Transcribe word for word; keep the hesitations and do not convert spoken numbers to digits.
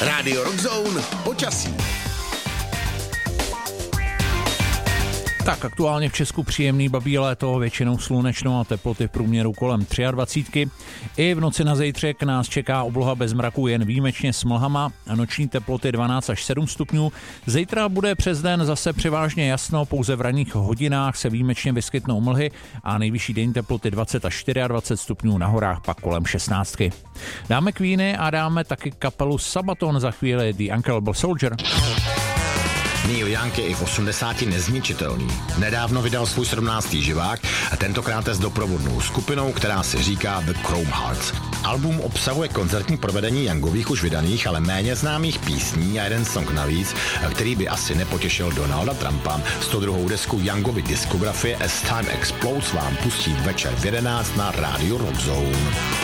Radio Rockzone počasí. Tak aktuálně v Česku příjemný babí léto, většinou slunečno a teploty v průměru kolem dvacet tři. I v noci na zítřek nás čeká obloha bez mraku, jen výjimečně s mlhama a noční teploty dvanáct až sedm stupňů. Zítra bude přes den zase převážně jasno, pouze v ranních hodinách se výjimečně vyskytnou mlhy a nejvyšší denní teploty dvacet až dvacet čtyři stupňů, na horách pak kolem šestnáct. Dáme Queeny a dáme taky kapelu Sabaton za chvíli, The Uncle Soldier. Neil Young je i v osmdesáti nezničitelný. Nedávno vydal svůj sedmnáctý živák a tentokrát s doprovodnou skupinou, která se říká The Chrome Hearts. Album obsahuje koncertní provedení Youngových už vydaných, ale méně známých písní a jeden song navíc, který by asi nepotěšil Donalda Trumpa. sto druhou desku Youngovy diskografie As Time Explodes vám pustí večer v jedenáct na Radio Rockzone.